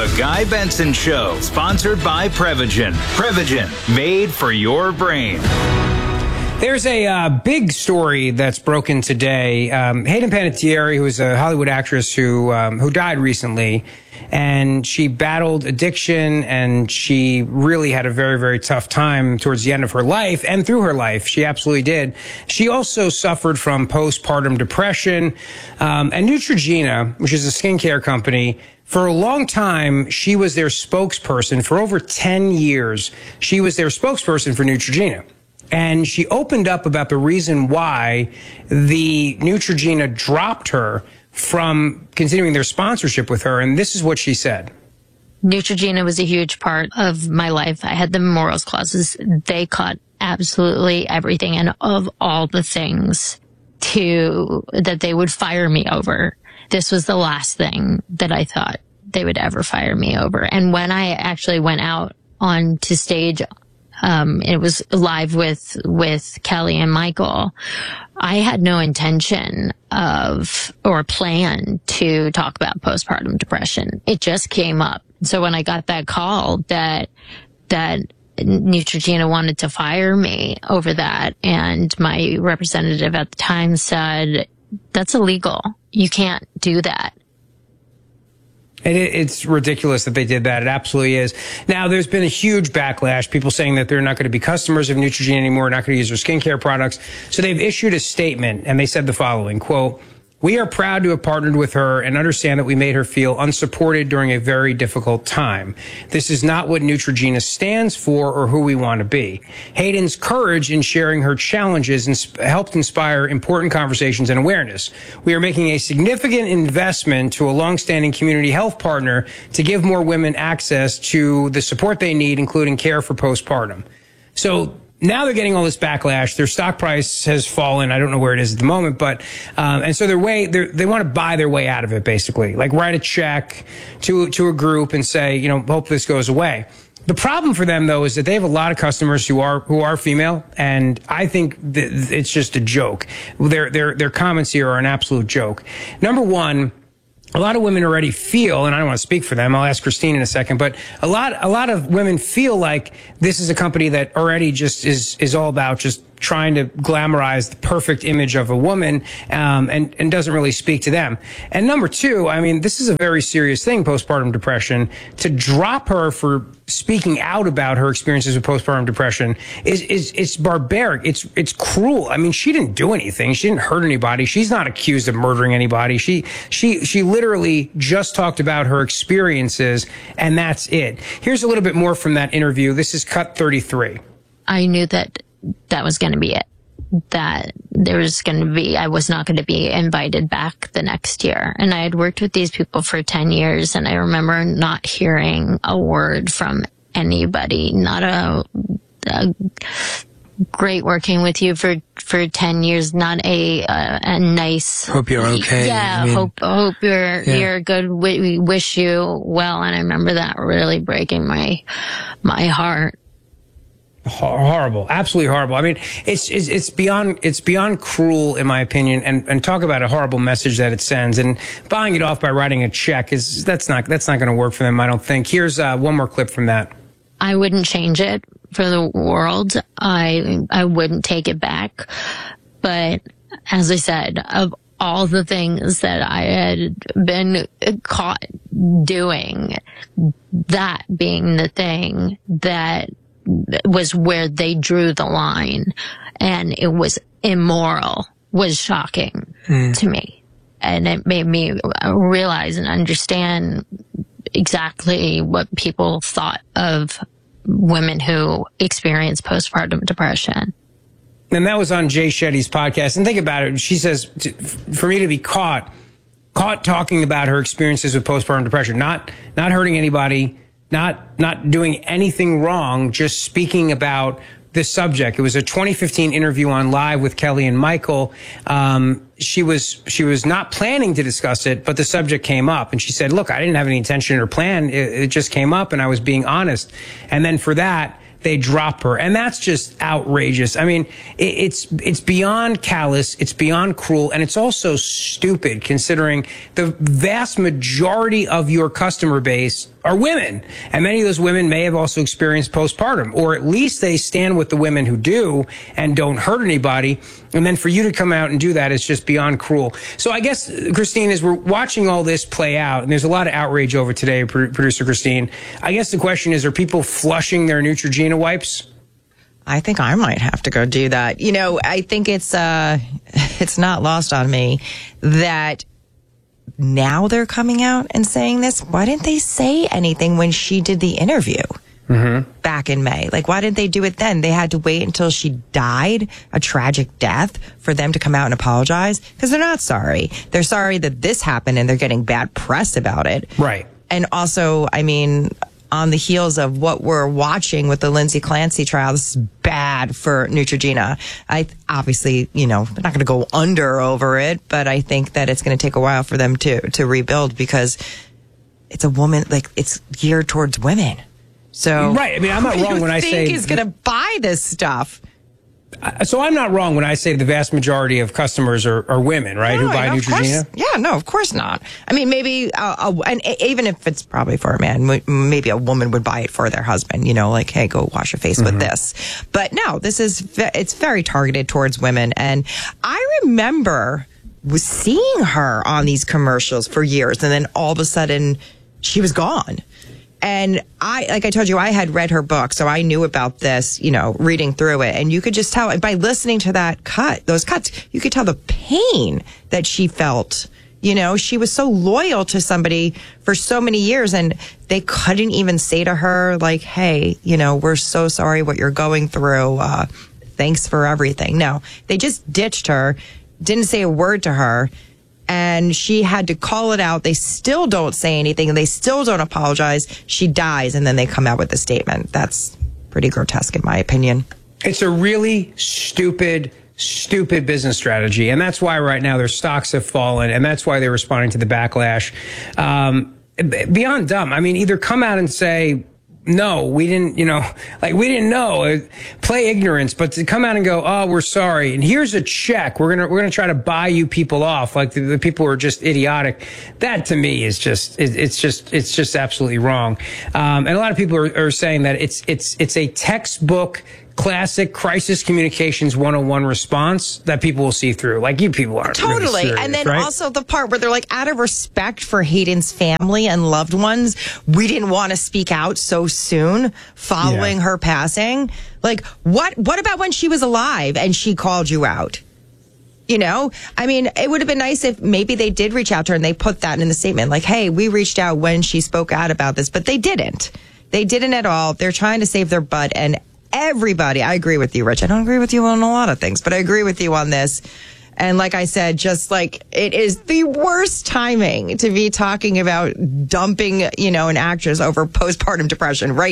The Guy Benson Show, sponsored by Prevagen. Prevagen, made for your brain. There's a big story that's broken today. Hayden Panettiere, who is a Hollywood actress who died recently, and she battled addiction, and she really had a very, very tough time towards the end of her life and through her life. She absolutely did. She also suffered from postpartum depression. And Neutrogena, which is a skincare company, for a long time, she was their spokesperson. For over 10 years, she was their spokesperson for Neutrogena. And she opened up about the reason why the Neutrogena dropped her from continuing their sponsorship with her. And this is what she said. Neutrogena was a huge part of my life. I had the memorials clauses. They cut absolutely everything. And of all the things that they would fire me over, this was the last thing that I thought they would ever fire me over. And when I actually went out onto stage, it was live with Kelly and Michael, I had no intention or plan to talk about postpartum depression. It just came up. So when I got that call that Neutrogena wanted to fire me over that, and my representative at the time said, that's illegal. You can't do that. It's ridiculous that they did that. It absolutely is. Now, there's been a huge backlash, people saying that they're not going to be customers of Neutrogena anymore, not going to use their skincare products. So they've issued a statement, and they said the following, quote, "We are proud to have partnered with her and understand that we made her feel unsupported during a very difficult time. This is not what Neutrogena stands for or who we want to be. Hayden's courage in sharing her challenges helped inspire important conversations and awareness. We are making a significant investment to a longstanding community health partner to give more women access to the support they need, including care for postpartum." So now they're getting all this backlash. Their stock price has fallen. I don't know where it is at the moment, but and so they want to buy their way out of it, basically. Like write a check to a group and say, hope this goes away. The problem for them, though, is that they have a lot of customers who are female, and I think it's just a joke. Their comments here are an absolute joke. Number one, a lot of women already feel, and I don't want to speak for them, I'll ask Christine in a second, but a lot of women feel like this is a company that already just is all about just trying to glamorize the perfect image of a woman, and doesn't really speak to them. And number two, I mean, this is a very serious thing, postpartum depression. To drop her for speaking out about her experiences with postpartum depression is barbaric. It's cruel. I mean, she didn't do anything. She didn't hurt anybody. She's not accused of murdering anybody. She literally just talked about her experiences, and that's it. Here's a little bit more from that interview. This is cut 33. I knew that was going to be it. That I was not going to be invited back the next year. And I had worked with these people for 10 years, and I remember not hearing a word from anybody, not a great working with you for 10 years, not a nice hope you're okay. Yeah, hope you're good. We wish you well. And I remember that really breaking my heart. Horrible, absolutely horrible. I mean, it's beyond cruel, in my opinion, and talk about a horrible message that it sends. And buying it off by writing a check that's not going to work for them, I don't think. Here's one more clip from that. I wouldn't change it for the world. I wouldn't take it back. But as I said, of all the things that I had been caught doing, that being the thing that was where they drew the line, and it was immoral, was shocking to me. And it made me realize and understand exactly what people thought of women who experience postpartum depression. And that was on Jay Shetty's podcast. And think about it. She says, for me to be caught talking about her experiences with postpartum depression, not hurting anybody, not doing anything wrong, just speaking about this subject. It was a 2015 interview on Live with Kelly and Michael. She was not planning to discuss it, but the subject came up, and she said, look, I didn't have any intention or plan. It just came up, and I was being honest. And then for that, they drop her. And that's just outrageous. I mean, it's beyond callous, it's beyond cruel, and it's also stupid considering the vast majority of your customer base are women. And many of those women may have also experienced postpartum, or at least they stand with the women who do and don't hurt anybody. And then for you to come out and do that is just beyond cruel. So I guess, Christine, as we're watching all this play out, and there's a lot of outrage over today, producer Christine, I guess the question is, are people flushing their Neutrogena wipes? I think I might have to go do that. You know, I think it's not lost on me that now they're coming out and saying this. Why didn't they say anything when she did the interview back in May? Like, why didn't they do it then? They had to wait until she died, a tragic death, for them to come out and apologize? Because they're not sorry. They're sorry that this happened and they're getting bad press about it. Right. And also, I mean, on the heels of what we're watching with the Lindsay Clancy trial, this is bad for Neutrogena. Obviously, you know, they're not going to go under over it, but I think that it's going to take a while for them to rebuild, because it's a woman, like, it's geared towards women. So, right. I mean, I'm not wrong when I say he's going to buy this stuff. So I'm not wrong when I say the vast majority of customers are women, right, who buy Neutrogena? Yeah, no, of course not. I mean, maybe, and even if it's probably for a man, maybe a woman would buy it for their husband, you know, like, hey, go wash your face with this. But no, it's very targeted towards women. And I remember seeing her on these commercials for years, and then all of a sudden she was gone. And like I told you, I had read her book, so I knew about this, you know, reading through it. And you could just tell by listening to those cuts, you could tell the pain that she felt. You know, she was so loyal to somebody for so many years, and they couldn't even say to her, like, hey, you know, we're so sorry what you're going through. Thanks for everything. No, they just ditched her, didn't say a word to her. And she had to call it out. They still don't say anything, and they still don't apologize. She dies, and then they come out with a statement. That's pretty grotesque, in my opinion. It's a really stupid business strategy. And that's why right now their stocks have fallen, and that's why they're responding to the backlash. Beyond dumb. I mean, either come out and say, no, we didn't, you know, like, we didn't know, play ignorance, but to come out and go, oh, we're sorry, and here's a check, we're gonna try to buy you people off, like the people who are just idiotic. That to me is just, it's just absolutely wrong. And a lot of people are saying that it's a textbook classic crisis communications 101 response that people will see through. Like, you people aren't totally really serious, and then right? Also the part where they're like, out of respect for Hayden's family and loved ones, we didn't want to speak out so soon following her passing. Like, what about when she was alive and she called you out? You know, I mean, it would have been nice if maybe they did reach out to her and they put that in the statement, like, hey, we reached out when she spoke out about this, but they didn't at all. They're trying to save their butt. And everybody, I agree with you, Rich. I don't agree with you on a lot of things, but I agree with you on this. And like I said, just like, it is the worst timing to be talking about dumping, you know, an actress over postpartum depression right